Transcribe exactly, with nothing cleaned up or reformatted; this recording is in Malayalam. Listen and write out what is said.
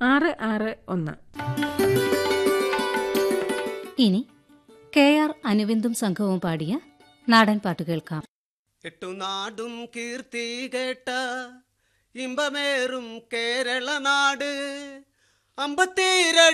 ആറ് ആറ് ഒന്ന്. ഇനി കെ ആർ അനുവിന്ദും സംഘവും പാടിയ നാടൻ പാട്ട് കേൾക്കാം. എട്ടുനാടും കീർത്തി കേട്ട ഇമ്പമേറും കേരള നാട് അമ്പത്തിര